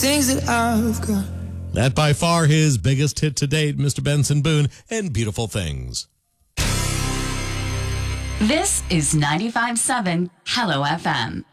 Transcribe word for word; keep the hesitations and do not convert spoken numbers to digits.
Things that I've got. That by far his biggest hit to date, Mister Benson Boone and Beautiful Things. This is ninety-five point seven Hello F M.